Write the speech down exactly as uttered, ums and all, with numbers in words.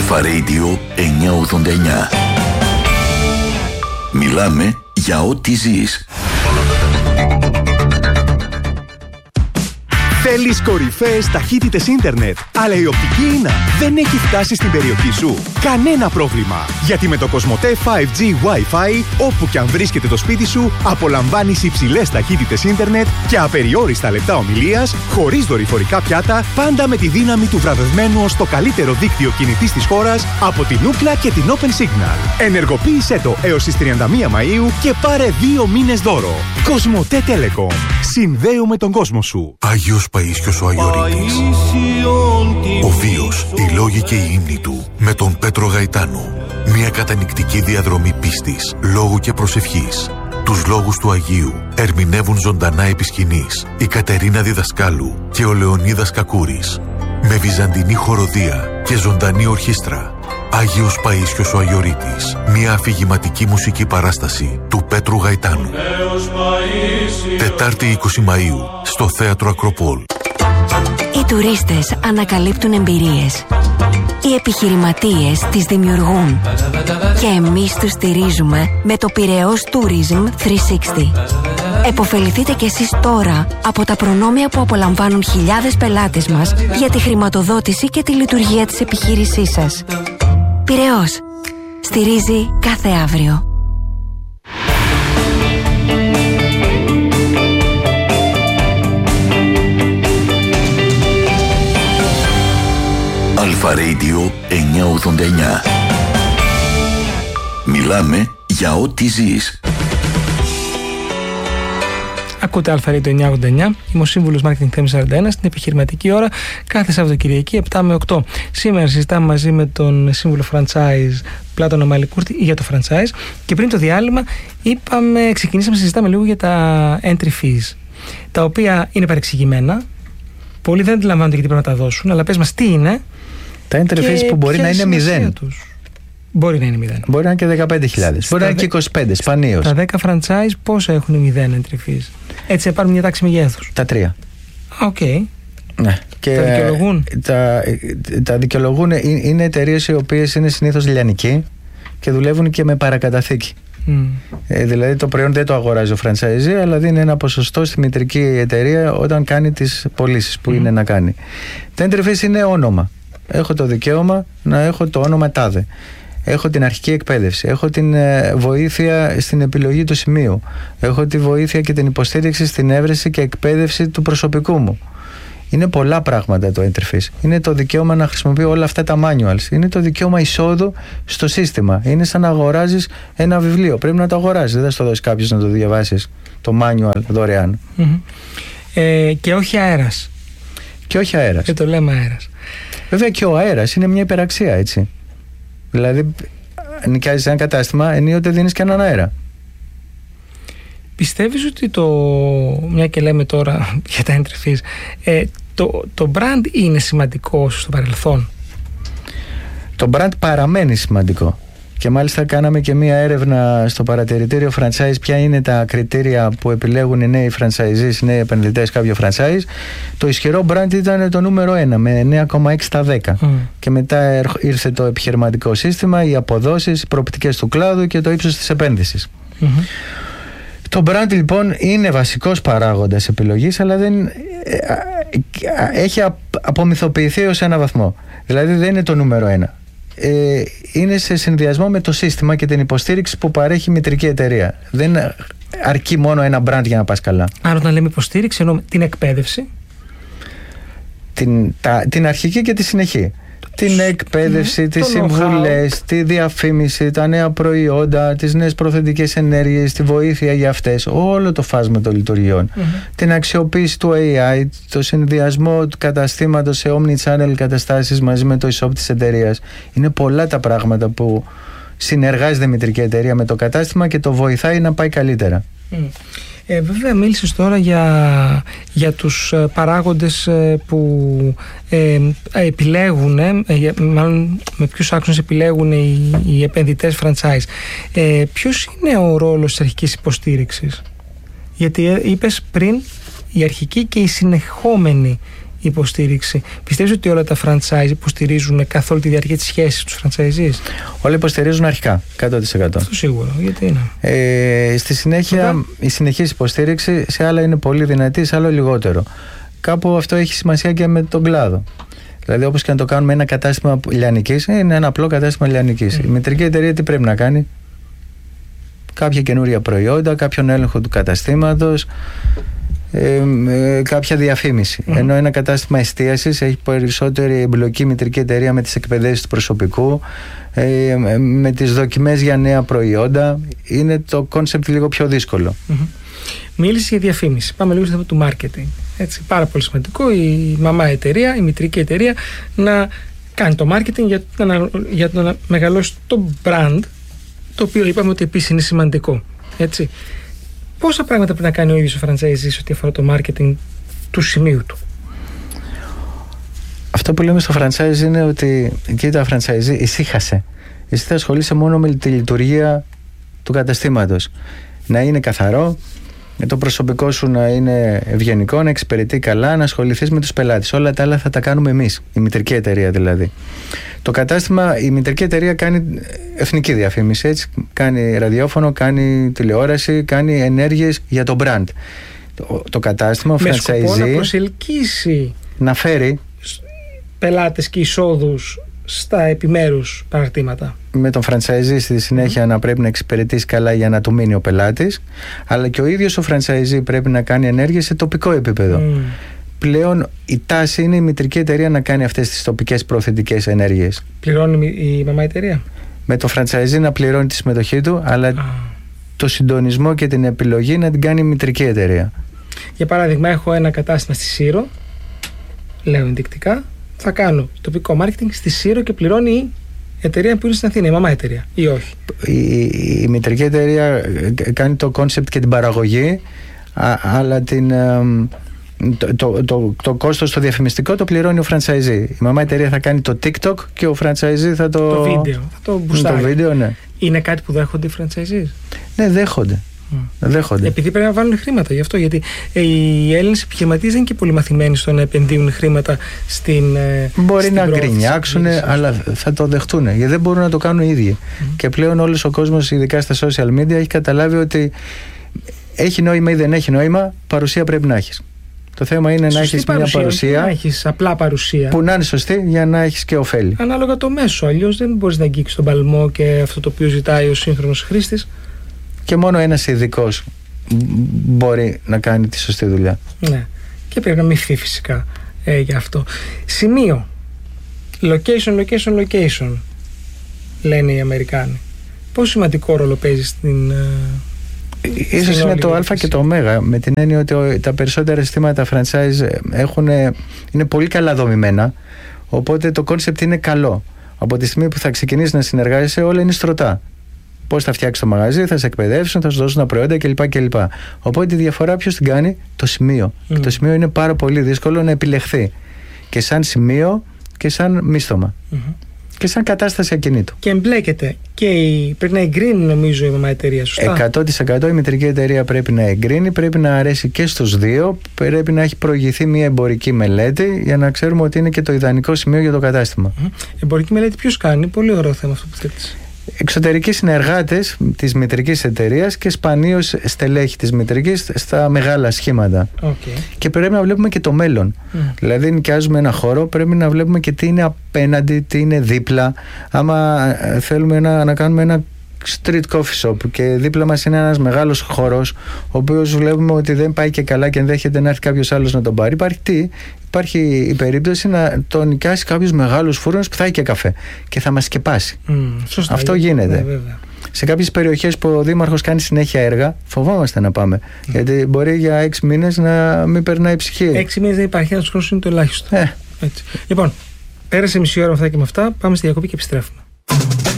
Αλφα Radio εννιακόσια ογδόντα εννιά. Μιλάμε για ό,τι ζεις. Θέλεις κορυφαίες ταχύτητες ίντερνετ, αλλά η οπτική ίνα δεν έχει φτάσει στην περιοχή σου? Κανένα πρόβλημα, γιατί με το Κοσμοτέ φάιβ τζι Wi-Fi, όπου και αν βρίσκεται το σπίτι σου, απολαμβάνεις υψηλές ταχύτητες ίντερνετ και απεριόριστα λεπτά ομιλίας, χωρίς δορυφορικά πιάτα, πάντα με τη δύναμη του βραβευμένου ως το καλύτερο δίκτυο κινητής της χώρας από την Ookla και την Open Signal. Ενεργοποίησέ το έως τις τριάντα μία Μαΐου και πάρε δύο μήνες δώρο. Κοσμοτέ Telecom. Συνδέουμε τον κόσμο σου. Άγιος Παΐσιος ο Αγιορείτης. Ο βίος, οι λόγοι και η ύμνη του με τον Πέτρο Γαϊτάνο. Μια κατανυκτική διαδρομή πίστης, λόγου και προσευχής. Τους λόγους του Αγίου ερμηνεύουν ζωντανά επί σκηνής η Κατερίνα Διδασκάλου και ο Λεωνίδας Κακούρης. Με βυζαντινή χοροδία και ζωντανή ορχήστρα. Άγιος Παΐσιος ο Αγιορείτης. Μια αφηγηματική μουσική παράσταση του Πέτρου Γαϊτάνου. Τετάρτη είκοσι Μαΐου στο Θέατρο Ακροπόλ. Οι τουρίστες ανακαλύπτουν εμπειρίες. Οι επιχειρηματίες τις δημιουργούν. Και εμείς τους στηρίζουμε με το Πειραιώς Tourism τριακόσια εξήντα. Εποφεληθείτε κι εσείς τώρα από τα προνόμια που απολαμβάνουν χιλιάδες πελάτες μας για τη χρηματοδότηση και τη λειτουργία της επιχείρησής σας. Πειραιώς. Στηρίζει κάθε αύριο. Αλφα Radio εννιακόσια ογδόντα εννιά. Μιλάμε για ό,τι ζεις. Ακούτε Αλφα Radio εννιακόσια ογδόντα εννιά. Είμαι ο σύμβουλος Marketing Θέμης σαράντα ένα στην επιχειρηματική ώρα κάθε Σαββατοκυριακή επτά με οκτώ. Σήμερα συζητάμε μαζί με τον σύμβουλο franchise Πλάτωνα Μαλικούρτη για το franchise. Και πριν το διάλειμμα είπαμε, ξεκινήσαμε να συζητάμε λίγο για τα entry fees, τα οποία είναι παρεξηγημένα. Πολλοί δεν αντιλαμβάνονται γιατί πρέπει να τα δώσουν, αλλά πες μας τι είναι. Τα entry fees που μπορεί να είναι μηδέν. Τους. Μπορεί να είναι μηδέν. Μπορεί να είναι και δεκαπέντε χιλιάδες. Μπορεί να είναι και είκοσι πέντε, σπανίως. Τα δέκα franchise πόσα έχουν μηδέν entry fees? Έτσι θα πάρουν μια τάξη μεγέθους. Τα τρία. Οκ. Okay. Ναι. Και τα δικαιολογούν. Τα, τα δικαιολογούν. Είναι εταιρείες οι οποίες είναι συνήθως λιανικοί και δουλεύουν και με παρακαταθήκη. Mm. Ε, δηλαδή το προϊόν δεν το αγοράζει ο franchisee, αλλά δίνει ένα ποσοστό στη μητρική εταιρεία όταν κάνει τις πωλήσεις που mm. είναι να κάνει. Τα entry fees είναι όνομα. Έχω το δικαίωμα να έχω το όνομα τάδε. Έχω την αρχική εκπαίδευση. Έχω την ε, βοήθεια στην επιλογή του σημείου. Έχω τη βοήθεια και την υποστήριξη στην έβρεση και εκπαίδευση του προσωπικού μου. Είναι πολλά πράγματα το entry fees. Είναι το δικαίωμα να χρησιμοποιώ όλα αυτά τα manuals. Είναι το δικαίωμα εισόδου στο σύστημα. Είναι σαν να αγοράζεις ένα βιβλίο. Πρέπει να το αγοράσεις. Δεν θα στο δώσει κάποιος να το διαβάσεις το manual δωρεάν. Mm-hmm. Ε, και όχι αέρας. Και όχι αέρας. Και το λέμε αέρας. Βέβαια και ο αέρας είναι μια υπεραξία, έτσι. Δηλαδή, νοικιάζεις ένα κατάστημα, ενίοτε δίνεις και έναν αέρα. Πιστεύεις ότι το, μια και λέμε τώρα για τα entry fees, ε, το, το brand είναι σημαντικό στο παρελθόν? Το brand παραμένει σημαντικό. Και μάλιστα κάναμε και μία έρευνα στο παρατηρητήριο franchise ποια είναι τα κριτήρια που επιλέγουν οι νέοι franchisees, οι νέοι επενδυτές κάποιο franchise. Το ισχυρό brand ήταν το νούμερο ένα με εννέα κόμμα έξι στα δέκα. Mm. Και μετά ήρθε το επιχειρηματικό σύστημα, οι αποδόσεις, οι προοπτικές του κλάδου και το ύψος της επένδυσης. Mm-hmm. Το brand λοιπόν είναι βασικός παράγοντας επιλογής, αλλά δεν έχει απομυθοποιηθεί ως ένα βαθμό. Δηλαδή δεν είναι το νούμερο ένα. Ε, είναι σε συνδυασμό με το σύστημα και την υποστήριξη που παρέχει η μητρική εταιρεία. Δεν αρκεί μόνο ένα brand για να πας καλά. Άρα όταν λέμε υποστήριξη εννοούμε την εκπαίδευση, την, τα, την αρχική και τη συνεχή. Την εκπαίδευση, mm, τις συμβουλές, τη διαφήμιση, τα νέα προϊόντα, τις νέες προθετικές ενέργειες, τη βοήθεια για αυτές, όλο το φάσμα των λειτουργιών. Mm-hmm. Την αξιοποίηση του έι άι, το συνδυασμό του καταστήματος σε omni-channel καταστάσεις μαζί με το e-shop της εταιρείας. Είναι πολλά τα πράγματα που συνεργάζεται η μητρική εταιρεία με το κατάστημα και το βοηθάει να πάει καλύτερα. Mm. Ε, βέβαια μίλησες τώρα για, για τους παράγοντες που ε, επιλέγουν, ε, μάλλον με ποιους άξονες επιλέγουν οι, οι επενδυτές franchise. Ε, ποιος είναι ο ρόλος της αρχικής υποστήριξης? Γιατί είπες πριν η αρχική και η συνεχόμενη υποστήριξη. Πιστεύεις ότι όλα τα franchise υποστηρίζουν καθ' όλη τη διάρκεια της σχέσης τους franchisees? Όλα υποστηρίζουν αρχικά, εκατό τοις εκατό. Αυτό σίγουρο, γιατί είναι. Ε, στη συνέχεια, Φωτά. η συνεχής υποστήριξη σε άλλα είναι πολύ δυνατή, σε άλλο λιγότερο. Κάπου αυτό έχει σημασία και με τον κλάδο. Δηλαδή, όπως και να το κάνουμε ένα κατάστημα λιανικής, είναι ένα απλό κατάστημα λιανικής. Mm. Η μητρική εταιρεία τι πρέπει να κάνει? Κάποια καινούρια προϊόντα, κάποιον έλεγχο του καταστήματος, ε, ε, κάποια διαφήμιση. Mm. Ενώ ένα κατάστημα εστίασης έχει περισσότερη εμπλοκή μητρική εταιρεία με τις εκπαιδεύσεις του προσωπικού, ε, με τις δοκιμές για νέα προϊόντα. Είναι το κόνσεπτ λίγο πιο δύσκολο. Mm-hmm. Μίλησε για διαφήμιση. Πάμε λίγο στο θέμα του marketing. Έτσι, πάρα πολύ σημαντικό η μαμά εταιρεία, η μητρική εταιρεία να κάνει το marketing για να, για να μεγαλώσει το brand, το οποίο είπαμε ότι επίσης είναι σημαντικό. Έτσι. Πόσα πράγματα πρέπει να κάνει ο ίδιος ο franchisee ό,τι αφορά το marketing του σημείου του? Αυτό που λέμε στο franchise είναι ότι κοίτα franchisee, ησύχασε. Εσύ θα ασχολείσαι μόνο με τη λειτουργία του καταστήματος. Να είναι καθαρό, το προσωπικό σου να είναι ευγενικό, να εξυπηρετεί καλά, να ασχοληθείς με τους πελάτες. Όλα τα άλλα θα τα κάνουμε εμείς, η μητρική εταιρεία δηλαδή. Το κατάστημα, η μητρική εταιρεία κάνει εθνική διαφήμιση, έτσι. Κάνει ραδιόφωνο, κάνει τηλεόραση, κάνει ενέργειες για το brand. Το, το κατάστημα, ο με franchisee, σκοπό να προσελκύσει να φέρει πελάτες και εισόδους στα επιμέρους παραρτήματα. Με τον franchisee στη συνέχεια mm. να πρέπει να εξυπηρετήσει καλά για να του μείνει ο πελάτης, αλλά και ο ίδιος ο franchisee πρέπει να κάνει ενέργειες σε τοπικό επίπεδο. Mm. Πλέον η τάση είναι η μητρική εταιρεία να κάνει αυτές τις τοπικές προωθητικές ενέργειες. Πληρώνει η μαμά εταιρεία? Με το franchisee να πληρώνει τη συμμετοχή του, αλλά ah. το συντονισμό και την επιλογή να την κάνει η μητρική εταιρεία. Για παράδειγμα, έχω ένα κατάστημα στη Σύρο, λέω ενδεικτικά, θα κάνω τοπικό marketing στη Σύρο και πληρώνει η εταιρεία που είναι στην Αθήνα, η μαμά εταιρεία, ή όχι? Η, η, η μητρική εταιρεία κάνει το concept και την παραγωγή, α, αλλά την, το, το, το, το κόστος το διαφημιστικό το πληρώνει ο franchisee. Η μαμά εταιρεία θα κάνει το TikTok και ο franchisee θα το... Το βίντεο, θα το μπουστάρει. Το βίντεο, ναι. Είναι κάτι που δέχονται οι franchisees? Ναι, δέχονται. Mm. Δέχονται. Επειδή πρέπει να βάλουν χρήματα γι' αυτό. Γιατί οι Έλληνες επιχειρηματίες δεν είναι και πολύ μαθημένοι στο να επενδύουν χρήματα στην. Μπορεί στην να γκρινιάξουν, αλλά θα το δεχτούν. Γιατί δεν μπορούν να το κάνουν οι ίδιοι. Mm. Και πλέον όλος ο κόσμος, ειδικά στα social media, έχει καταλάβει ότι έχει νόημα ή δεν έχει νόημα, παρουσία πρέπει να έχεις. Το θέμα είναι σωστή να έχεις μια παρουσία. Να έχεις απλά παρουσία. Που να είναι σωστή για να έχεις και ωφέλη. Ανάλογα το μέσο. Αλλιώς δεν μπορείς να αγγίξεις τον παλμό και αυτό το οποίο ζητάει ο σύγχρονος χρήστης. Και μόνο ένας ειδικός μπορεί να κάνει τη σωστή δουλειά. Ναι. Και πρέπει να μυφθεί φυσικά ε, για αυτό. Σημείο. Location, location, location. Λένε οι Αμερικάνοι. Πόσο σημαντικό ρόλο παίζει στην. Ίσως είναι το α και το ω, με την έννοια ότι τα περισσότερα συστήματα franchise έχουν, είναι πολύ καλά δομημένα, οπότε το concept είναι καλό. Από τη στιγμή που θα ξεκινήσει να συνεργάζεσαι, όλα είναι στρωτά. Πώς θα φτιάξεις το μαγαζί, θα σε εκπαιδεύσουν, θα σου δώσουν τα προϊόντα κλπ. κλπ. Οπότε τη διαφορά ποιος την κάνει? Το σημείο. Mm. Και το σημείο είναι πάρα πολύ δύσκολο να επιλεχθεί. Και σαν σημείο και σαν μίστομα. Mm-hmm. Και σαν κατάσταση ακινήτου. Και εμπλέκεται. Και η... πρέπει να εγκρίνει, νομίζω, η μαμά εταιρεία, σωστά? εκατό τοις εκατό η μητρική εταιρεία πρέπει να εγκρίνει, πρέπει να αρέσει και στους δύο, πρέπει να έχει προηγηθεί μια εμπορική μελέτη για να ξέρουμε ότι είναι και το ιδανικό σημείο για το κατάστημα. Mm-hmm. Εμπορική μελέτη ποιος κάνει? Πολύ ωραίο θέμα αυτό που θέτεις. Εξωτερικοί συνεργάτες της μητρικής εταιρείας και σπανίως στελέχη της μητρικής στα μεγάλα σχήματα. Okay. Και πρέπει να βλέπουμε και το μέλλον. Mm. Δηλαδή, νοικιάζουμε ένα χώρο, πρέπει να βλέπουμε και τι είναι απέναντι, τι είναι δίπλα. Άμα θέλουμε ένα, να κάνουμε ένα street coffee shop και δίπλα μας είναι ένας μεγάλος χώρος, ο οποίος βλέπουμε ότι δεν πάει και καλά και ενδέχεται να έρθει κάποιος άλλος να τον πάρει, υπάρχει τι? Υπάρχει η περίπτωση να τον νοικιάσει κάποιος μεγάλος φούρνος που θα έχει και καφέ και θα μας σκεπάσει. Mm, σωστά, αυτό γίνεται. Ναι, σε κάποιες περιοχές που ο δήμαρχος κάνει συνέχεια έργα, φοβόμαστε να πάμε. Mm. Γιατί μπορεί για έξι μήνες να μην περνάει ψυχή. Έξι μήνες δεν υπάρχει, ένας χρόνος είναι το ελάχιστο. Ε. Έτσι. Λοιπόν, πέρασε μισή ώρα με αυτά και με αυτά. Πάμε στη διακοπή και επιστρέφουμε.